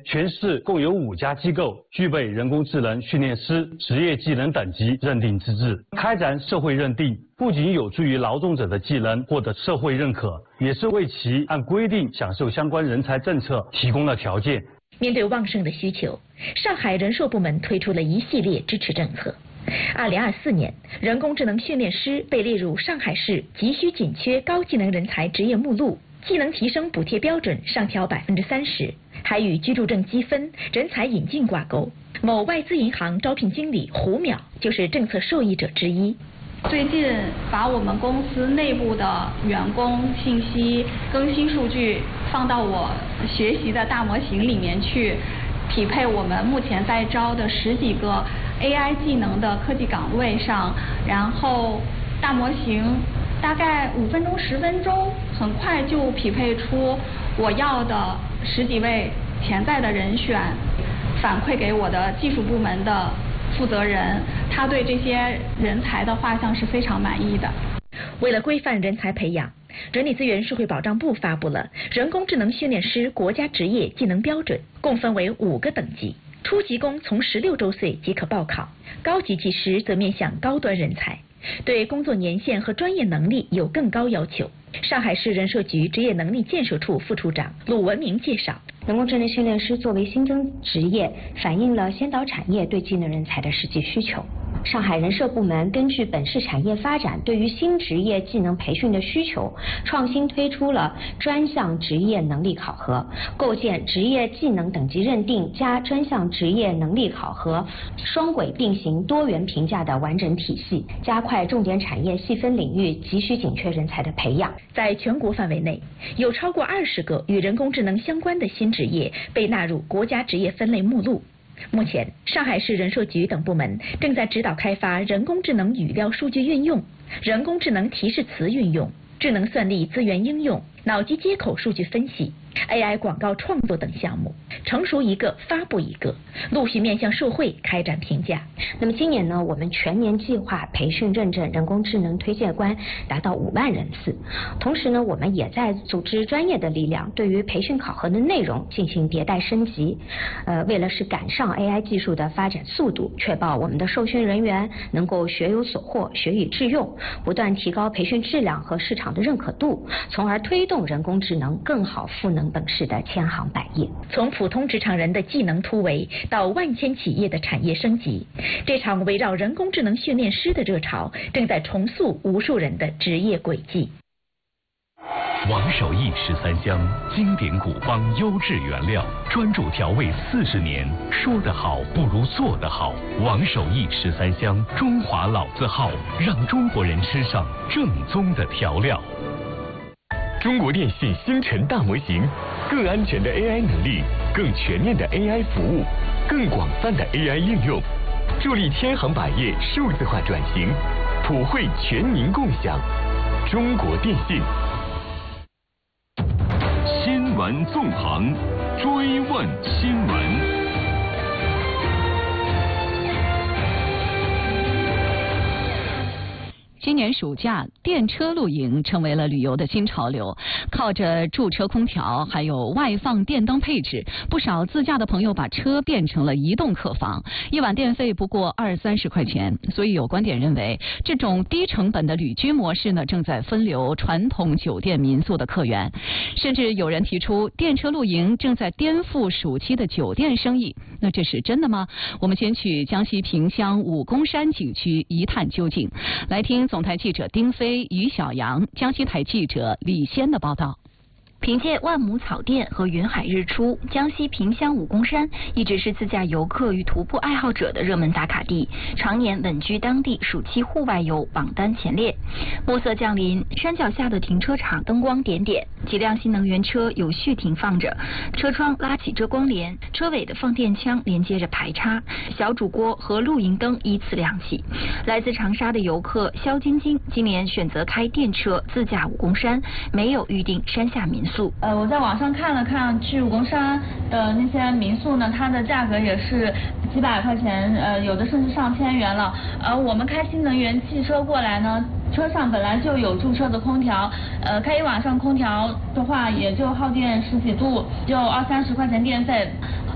全市共有5家机构具备人工智能训练师职业技能等级认定资质。开展社会认定，不仅有助于劳动者的技能获得社会认可，也是为其按规定享受相关人才政策提供了条件。 面对旺盛的需求，上海人社部门推出了一系列支持政策。2024年，人工智能训练师被列入上海市急需紧缺高技能人才职业目录，技能提升补贴标准上调30%，还与居住证积分、人才引进挂钩。某外资银行招聘经理胡淼就是政策受益者之一。 最近把我们公司内部的员工信息更新数据放到我学习的大模型里面去，匹配我们目前在招的10几个 AI 技能的科技岗位上，然后大模型大概5分钟10分钟，很快就匹配出我要的10几位潜在的人选，反馈给我的技术部门的负责人，他对这些人才的画像是非常满意的。 为了规范人才培养，人力资源社会保障部发布了人工智能训练师国家职业技能标准，共分为5个等级。初级工从16周岁即可报考，高级技师则面向高端人才，对工作年限和专业能力有更高要求。上海市人社局职业能力建设处副处长鲁文明介绍， 人工智能训练师作为新增职业，反映了先导产业对技能人才的实际需求。上海人社部门根据本市产业发展对于新职业技能培训的需求，创新推出了专项职业能力考核，构建职业技能等级认定加专项职业能力考核双轨并行多元评价的完整体系，加快重点产业细分领域急需紧缺人才的培养。 在全国范围内，有超过20个与人工智能相关的新职业被纳入国家职业分类目录。目前，上海市人社局等部门正在指导开发人工智能语料数据运用、人工智能提示词运用、智能算力资源应用、脑机接口数据分析、AI 广告创作等项目，成熟一个发布一个，陆续面向社会开展评价。 那么今年呢，我们全年计划培训认证人工智能推荐官达到5万人次。同时呢，我们也在组织专业的力量，对于培训考核的内容进行迭代升级。为了是赶上 AI 技术的发展速度，确保我们的受训人员能够学有所获、学以致用，不断提高培训质量和市场的认可度，从而推动人工智能更好赋能本市的千行百业。 从普通职场人的技能突围到万千企业的产业升级，这场围绕人工智能训练师的热潮正在重塑无数人的职业轨迹。 王守义13香，经典古方优质原料，专注调味40年。说得好不如做得好。王守义13香，中华老字号，让中国人吃上正宗的调料。中国电信星辰大模型，更安全的 AI 能力，更全面的 AI 服务，更广泛的 AI 应用，助力千行百业数字化转型，普惠全民共享。中国电信。新闻纵横，追问新闻。 今年暑假，电车露营成为了旅游的新潮流。靠着驻车空调，还有外放电灯配置，不少自驾的朋友把车变成了移动客房，一晚电费不过20-30块钱。所以有观点认为，这种低成本的旅居模式呢，正在分流传统酒店民宿的客源。甚至有人提出，电车露营正在颠覆暑期的酒店生意。那这是真的吗？我们先去江西萍乡武功山景区一探究竟。来听总台记者丁飞、于小阳，江西台记者李仙的报道。 凭借万亩草甸和云海日出，江西萍乡武功山一直是自驾游客与徒步爱好者的热门打卡地，常年稳居当地暑期户外游榜单前列。暮色降临，山脚下的停车场灯光点点，几辆新能源车有序停放着，车窗拉起遮光帘，车尾的放电枪连接着排插，小主锅和露营灯依次亮起。来自长沙的游客肖晶晶今年选择开电车自驾武功山，没有预定山下民宿。 我在网上看了看去武功山的那些民宿呢，它的价格也是几百块钱，有的甚至上1000元了。我们开新能源汽车过来呢，车上本来就有驻车的空调，开一晚上空调的话也就耗电10几度，就20-30块钱电费。